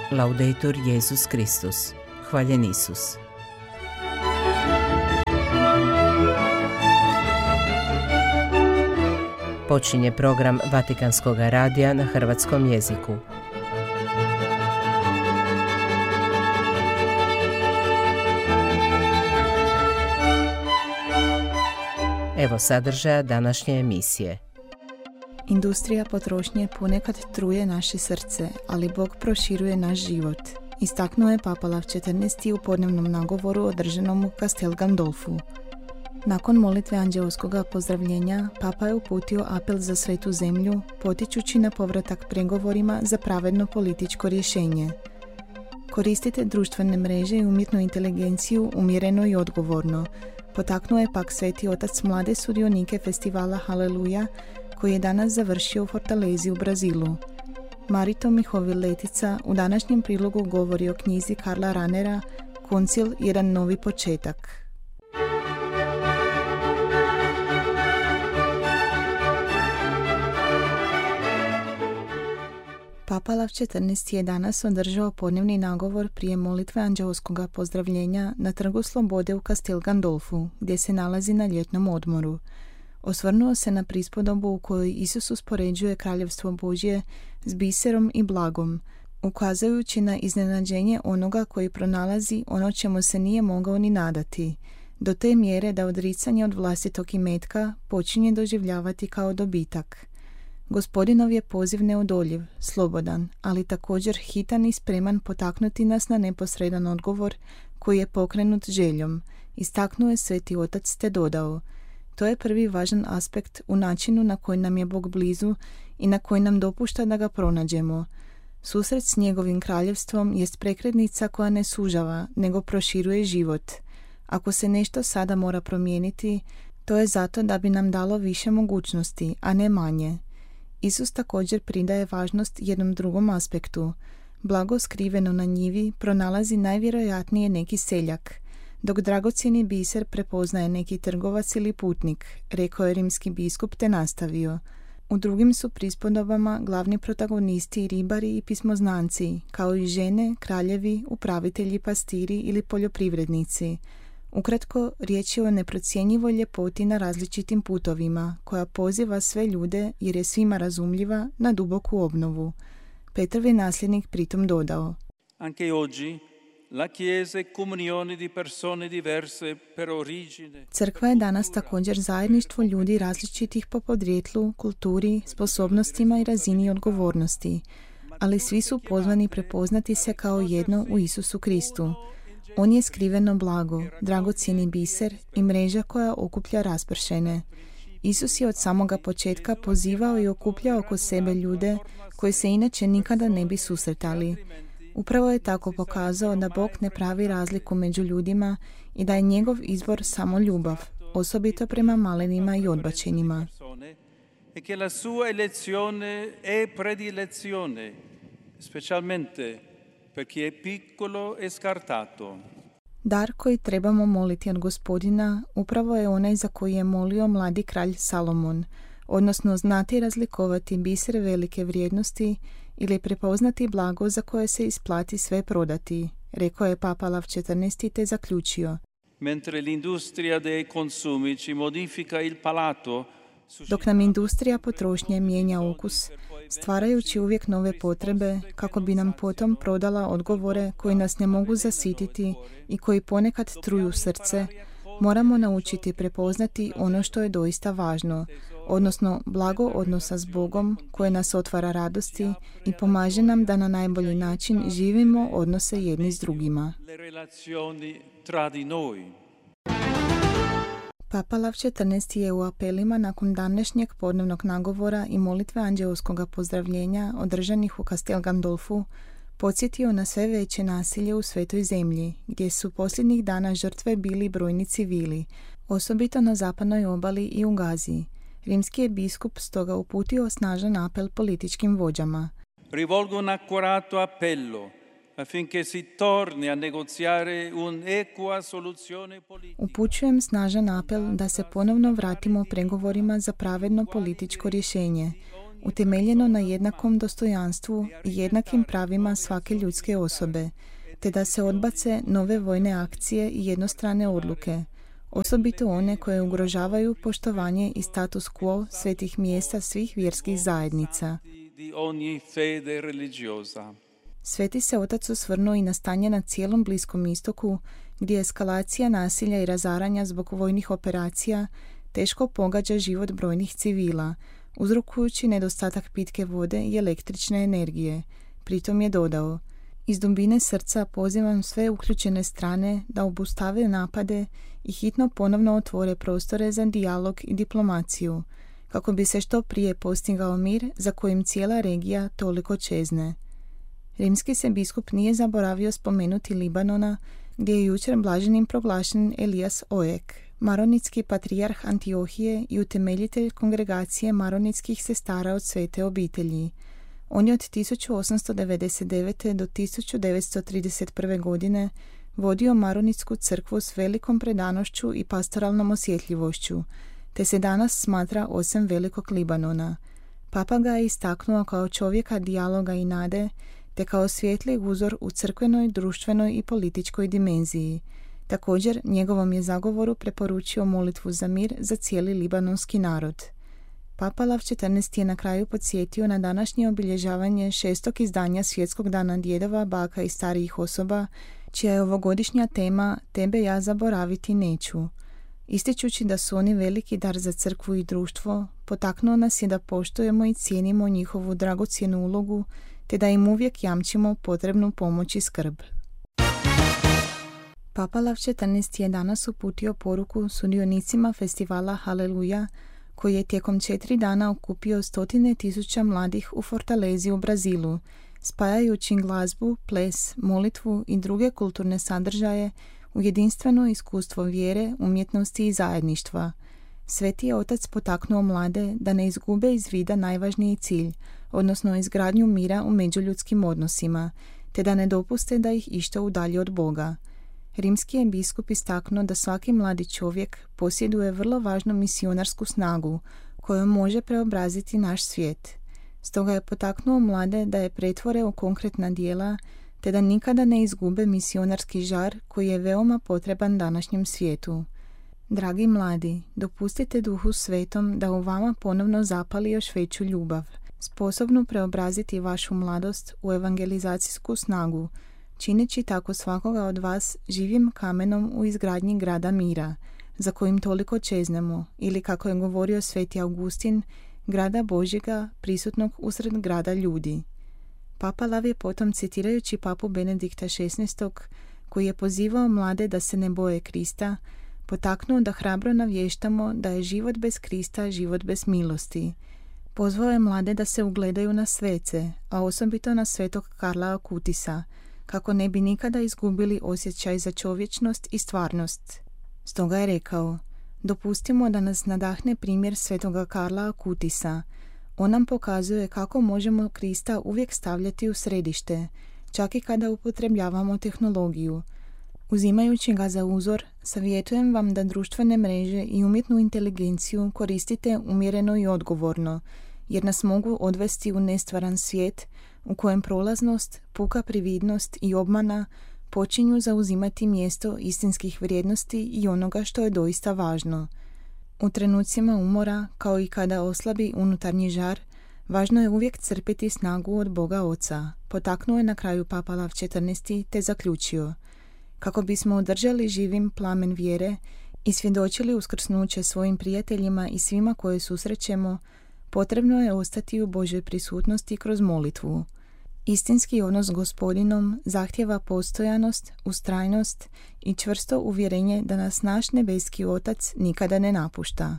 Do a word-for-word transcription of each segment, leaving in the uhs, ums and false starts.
Laudetur Jesus Kristus. Hvaljen Isus. Počinje program Vatikanskog radija na hrvatskom jeziku. Evo sadržaja današnje emisije. Industrija potrošnje ponekad truje naše srce, ali Bog proširuje naš život. Istaknuo je Papa Lav četrnaesti u podnevnom nagovoru održanom u Castel Gandolfu. Nakon molitve anđeoskog pozdravljenja, Papa je uputio apel za svetu zemlju, potičući na povratak pregovorima za pravedno političko rješenje. Koristite društvene mreže i umjetnu inteligenciju umjereno i odgovorno. Potaknuo je pak Sveti Otac mlade sudionike festivala Haleluja, koji je danas završio u Fortalezi u Brazilu. Marito Mihovil Letica u današnjem prilogu govori o knjizi Karla Ranera Koncil, jedan novi početak. Papa Lav četrnaesti je danas održao podnevni nagovor prije molitve anđeoskog pozdravljenja na Trgu Slobode u Castel Gandolfu, gdje se nalazi na ljetnom odmoru. Osvrnuo se na prispodobu u kojoj Isus uspoređuje kraljevstvo Božje s biserom i blagom, ukazujući na iznenađenje onoga koji pronalazi ono čemu se nije mogao ni nadati, do te mjere da odricanje od vlastitog imetka počinje doživljavati kao dobitak. Gospodinov je poziv neodoljiv, slobodan, ali također hitan i spreman potaknuti nas na neposredan odgovor koji je pokrenut željom, istaknuo je Sveti Otac te dodao: to je prvi važan aspekt u načinu na koji nam je Bog blizu i na koji nam dopušta da ga pronađemo. Susret s njegovim kraljevstvom jest prekretnica koja ne sužava, nego proširuje život. Ako se nešto sada mora promijeniti, to je zato da bi nam dalo više mogućnosti, a ne manje. Isus također pridaje važnost jednom drugom aspektu. Blago skriveno na njivi pronalazi najvjerojatnije neki seljak, dok dragocjeni biser prepoznaje neki trgovac ili putnik, rekao je rimski biskup te nastavio. U drugim su prispodobama glavni protagonisti ribari i pismoznanci, kao i žene, kraljevi, upravitelji, pastiri ili poljoprivrednici. Ukratko, riječ je o neprocjenjivoj ljepoti na različitim putovima, koja poziva sve ljude, jer je svima razumljiva, na duboku obnovu. Petrov je nasljednik pritom dodao: Anche oggi la Chiesa è comunione di persone diverse per origine. Crkva je danas također zajedništvo ljudi različitih po podrijetlu, kulturi, sposobnostima i razini odgovornosti, ali svi su pozvani prepoznati se kao jedno u Isusu Kristu. On je skriveno blago, dragocjeni biser i mreža koja okuplja raspršene. Isus je od samoga početka pozivao i okupljao oko sebe ljude koji se inače nikada ne bi susretali. Upravo je tako pokazao da Bog ne pravi razliku među ljudima i da je njegov izbor samo ljubav, osobito prema malenima i odbačenima. E che la sua elezione è predilezione, specialmente per chi è piccolo e scartato. Dar koji trebamo moliti od Gospodina upravo je onaj za koji je molio mladi kralj Salomon, odnosno znati razlikovati biser velike vrijednosti ili prepoznati blago za koje se isplati sve prodati, rekao je Papa Lav četrnaesti te zaključio: Mentre l'industria dei consumi ci modifica il palato, dok nam industrija potrošnje mijenja okus, stvarajući uvijek nove potrebe kako bi nam potom prodala odgovore koji nas ne mogu zasititi i koji ponekad truju srce, moramo naučiti prepoznati ono što je doista važno, odnosno blago odnosa s Bogom koje nas otvara radosti i pomaže nam da na najbolji način živimo odnose jedni s drugima. Papa Lav četrnaesti je u apelima nakon današnjeg podnevnog nagovora i molitve anđeoskog pozdravljenja održanih u Castel Gandolfu podsjetio na sve veće nasilje u svetoj zemlji, gdje su posljednjih dana žrtve bili brojni civili, osobito na zapadnoj obali i u Gazi. Rimski je biskup stoga uputio snažan apel političkim vođama. Rivolgo un accorato appello affinché si torni a negoziare un'equa soluzione politica. Upućujem snažan apel da se ponovno vratimo pregovorima za pravedno političko rješenje. utemeljeno na jednakom dostojanstvu i jednakim pravima svake ljudske osobe, te da se odbace nove vojne akcije i jednostrane odluke, osobito one koje ugrožavaju poštovanje i status quo svetih mjesta svih vjerskih zajednica. Sveti se otac osvrnuo i na stanje na cijelom Bliskom istoku, gdje eskalacija nasilja i razaranja zbog vojnih operacija teško pogađa život brojnih civila, uzrokujući nedostatak pitke vode i električne energije. Pritom je dodao: iz dubine srca pozivam sve uključene strane da obustave napade i hitno ponovno otvore prostore za dijalog i diplomaciju, kako bi se što prije postigao mir za kojim cijela regija toliko čezne. Rimski se biskup nije zaboravio spomenuti Libanona, gdje je jučer blaženim proglašen Elijas Ojek, maronitski patrijarh Antiohije i utemeljitelj kongregacije maronitskih sestara od svete obitelji. On je od tisuću osamsto devedeset devete. do tisuću devetsto trideset prve. godine vodio maronitsku crkvu s velikom predanošću i pastoralnom osjetljivošću, te se danas smatra ocem velikog Libanona. Papa ga je istaknuo kao čovjeka dijaloga i nade, te kao svijetli uzor u crkvenoj, društvenoj i političkoj dimenziji. Također, njegovom je zagovoru preporučio molitvu za mir za cijeli libanonski narod. Papa Lav četrnaesti. je na kraju podsjetio na današnje obilježavanje šestog izdanja Svjetskog dana djedova, baka i starijih osoba, čija je ovogodišnja tema Tebe ja zaboraviti neću. Ističući da su oni veliki dar za crkvu i društvo, potaknuo nas je da poštujemo i cijenimo njihovu dragocjenu ulogu, te da im uvijek jamčimo potrebnu pomoć i skrb. Papa Lav četrnaesti. je danas uputio poruku sudionicima festivala Haleluja, koji je tijekom četiri dana okupio stotine tisuća mladih u Fortalezi u Brazilu, spajajući glazbu, ples, molitvu i druge kulturne sadržaje u jedinstveno iskustvo vjere, umjetnosti i zajedništva. Sveti je otac potaknuo mlade da ne izgube iz vida najvažniji cilj, odnosno izgradnju mira u međuljudskim odnosima, te da ne dopuste da ih išta udalji od Boga. Rimski je biskup istaknuo da svaki mladi čovjek posjeduje vrlo važnu misionarsku snagu kojom može preobraziti naš svijet. Stoga je potaknuo mlade da je pretvore u konkretna djela, te da nikada ne izgube misionarski žar koji je veoma potreban današnjem svijetu. Dragi mladi, dopustite Duhu Svetom da u vama ponovno zapali još veću ljubav, sposobnu preobraziti vašu mladost u evangelizacijsku snagu, čineći tako svakoga od vas živim kamenom u izgradnji grada mira, za kojim toliko čeznemo, ili kako je govorio sveti Augustin, grada Božjega prisutnog usred grada ljudi. Papa Lav je potom, citirajući papu Benedikta šesnaestog. koji je pozivao mlade da se ne boje Krista, potaknuo da hrabro navještamo da je život bez Krista život bez milosti. Pozvao je mlade da se ugledaju na svece, a osobito na svetog Karla Akutisa, kako ne bi nikada izgubili osjećaj za čovječnost i stvarnost. Stoga je rekao: dopustimo da nas nadahne primjer svetoga Karla Akutisa. On nam pokazuje kako možemo Krista uvijek stavljati u središte, čak i kada upotrebljavamo tehnologiju. Uzimajući ga za uzor, savjetujem vam da društvene mreže i umjetnu inteligenciju koristite umjereno i odgovorno, jer nas mogu odvesti u nestvaran svijet u kojem prolaznost, puka prividnost i obmana počinju zauzimati mjesto istinskih vrijednosti i onoga što je doista važno. U trenucima umora, kao i kada oslabi unutarnji žar, važno je uvijek crpiti snagu od Boga Oca, potaknuo je na kraju Papa Lav četrnaesti. te zaključio: kako bismo održali živim plamen vjere i svjedočili uskrsnuće svojim prijateljima i svima koje susrećemo, potrebno je ostati u Božoj prisutnosti kroz molitvu. Istinski odnos s Gospodinom zahtjeva postojanost, ustrajnost i čvrsto uvjerenje da nas naš nebeski Otac nikada ne napušta.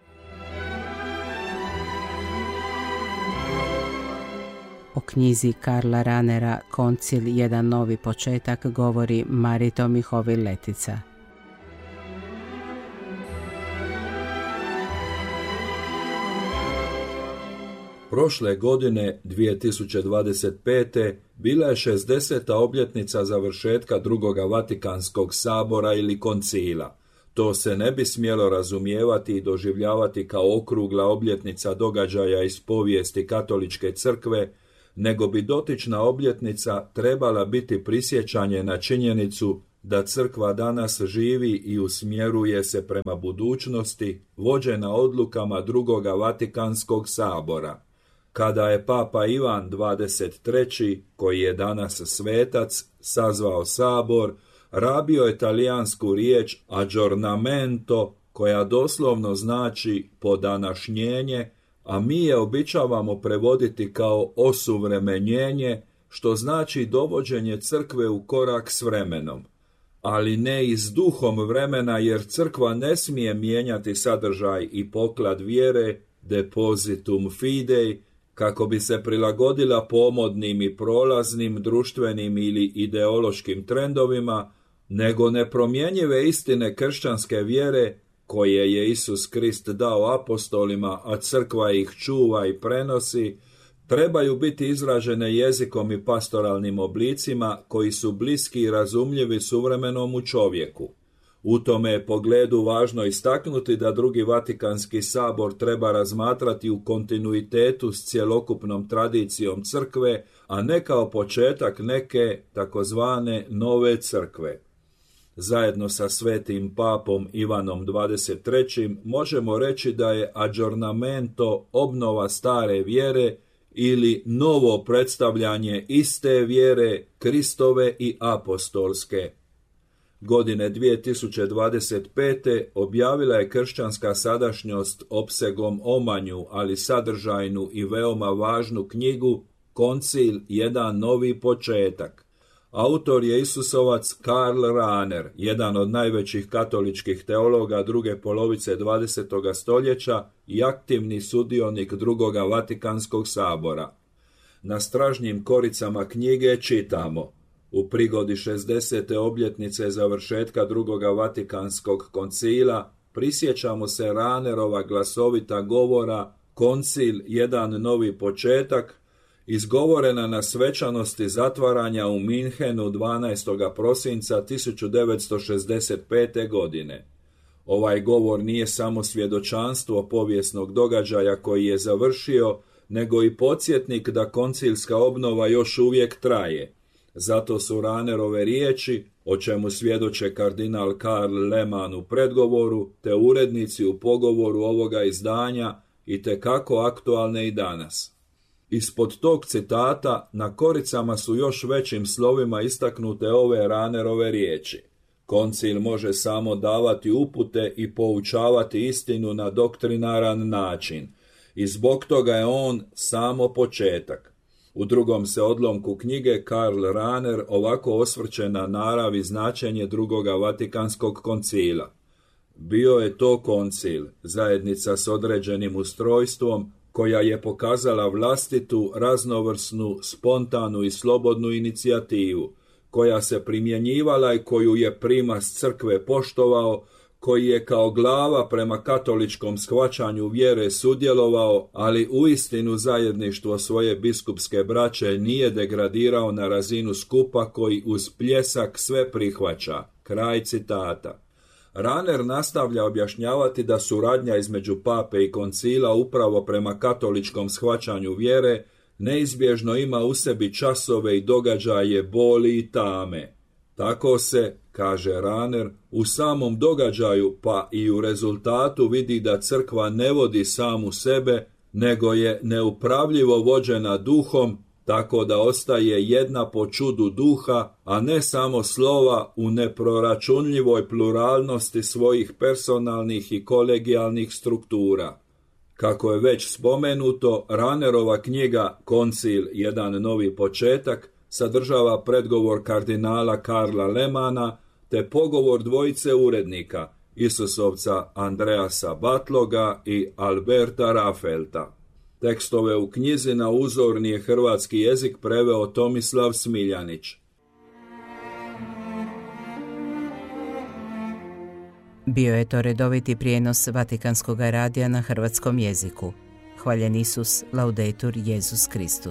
O knjizi Karla Ranera Koncil jedan novi početak govori Marito Mihovil Letica. Prošle godine, dvije tisuće dvadeset pete. bila je šezdeseta obljetnica završetka drugoga Vatikanskog sabora ili koncila. To se ne bi smjelo razumijevati i doživljavati kao okrugla obljetnica događaja iz povijesti katoličke crkve, nego bi dotična obljetnica trebala biti prisjećanje na činjenicu da crkva danas živi i usmjeruje se prema budućnosti, vođena odlukama drugoga Vatikanskog sabora. Kada je Papa Ivan dvadeset treći, koji je danas svetac, sazvao sabor, rabio je talijansku riječ aggiornamento, koja doslovno znači podanašnjenje, a mi je običavamo prevoditi kao osuvremenjenje, što znači dovođenje crkve u korak s vremenom. Ali ne i s duhom vremena, jer crkva ne smije mijenjati sadržaj i poklad vjere, depositum fidei, kako bi se prilagodila pomodnim i prolaznim društvenim ili ideološkim trendovima, nego nepromjenjive istine kršćanske vjere, koje je Isus Krist dao apostolima, a crkva ih čuva i prenosi, trebaju biti izražene jezikom i pastoralnim oblicima koji su bliski i razumljivi suvremenom čovjeku. U tome je pogledu važno istaknuti da drugi Vatikanski sabor treba razmatrati u kontinuitetu s cjelokupnom tradicijom crkve, a ne kao početak neke takozvane nove crkve. Zajedno sa svetim papom Ivanom dvadeset trećim možemo reći da je aggiornamento obnova stare vjere ili novo predstavljanje iste vjere, Kristove i apostolske. Godine dvije tisuće dvadeset pete objavila je kršćanska sadašnjost opsegom omanju, ali sadržajnu i veoma važnu knjigu Koncil, jedan novi početak. Autor je Isusovac Karl Rahner, jedan od najvećih katoličkih teologa druge polovice dvadesetog stoljeća i aktivni sudionik drugoga Vatikanskog sabora. Na stražnjim koricama knjige čitamo: u prigodi šezdesete obljetnice završetka drugoga Vatikanskog koncila prisjećamo se Rahnerova glasovita govora Koncil, jedan novi početak, izgovorena na svečanosti zatvaranja u Minhenu dvanaestog prosinca tisuću devetsto šezdeset pete. godine. Ovaj govor nije samo svjedočanstvo povijesnog događaja koji je završio, nego i podsjetnik da koncilska obnova još uvijek traje. Zato su Rahnerove riječi, o čemu svjedoče kardinal Karl Lehmann u predgovoru, te urednici u pogovoru ovoga izdanja, itekako aktualne i danas. Ispod tog citata na koricama su još većim slovima istaknute ove Rahnerove riječi. Koncil može samo davati upute i poučavati istinu na doktrinaran način, i zbog toga je on samo početak. U drugom se odlomku knjige Karl Rahner ovako osvrće na narav i značenje drugoga Vatikanskog koncila. Bio je to koncil, zajednica s određenim ustrojstvom, koja je pokazala vlastitu, raznovrsnu, spontanu i slobodnu inicijativu, koja se primjenjivala i koju je primas crkve poštovao, koji je kao glava prema katoličkom shvaćanju vjere sudjelovao, ali uistinu zajedništvo svoje biskupske braće nije degradirao na razinu skupa koji uz pljesak sve prihvaća. Kraj citata. Rahner nastavlja objašnjavati da suradnja između pape i koncila upravo prema katoličkom shvaćanju vjere neizbježno ima u sebi časove i događaje boli i tame. Tako se, kaže Rahner, u samom događaju pa i u rezultatu vidi da crkva ne vodi samu sebe, nego je neupravljivo vođena duhom, tako da ostaje jedna po čudu duha, a ne samo slova u neproračunljivoj pluralnosti svojih personalnih i kolegijalnih struktura. Kako je već spomenuto, Rahnerova knjiga Koncil, jedan novi početak sadržava predgovor kardinala Karla Lehmana te pogovor dvojice urednika, Isusovca Andreasa Batloga i Alberta Rafelta. Tekstove u knjizi na uzorni je hrvatski jezik preveo Tomislav Smiljanić. Bio je to redoviti prijenos Vatikanskog radija na hrvatskom jeziku. Hvaljen Isus, laudetur Jesus Kristus.